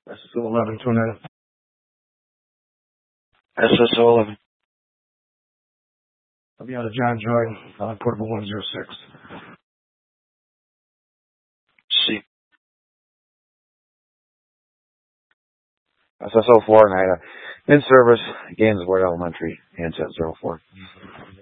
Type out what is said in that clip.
SSO 11 Tornado. SSO 11. I'll be out of John Jordan, portable 106. C. SSO 4 Nida. In service, Gainesward Elementary, handset 04.